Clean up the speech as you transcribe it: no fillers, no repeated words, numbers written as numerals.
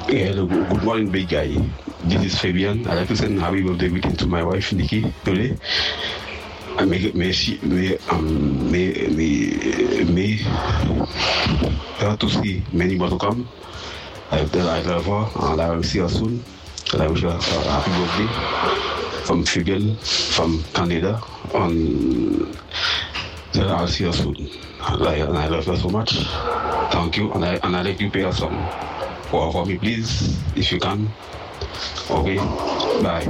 Yeah, hello, good morning, big guy. This is Fabian. I'd like to send happy birthday greeting to my wife, Nikki, today. And may her to see many more to come. I tell her I love her and I will see her soon. And I wish her a happy birthday from Fabian, from Canada. And tell her I'll see her soon. And I love her so much. Thank you. And I like you play a song for me, please, if you can. Okay, bye.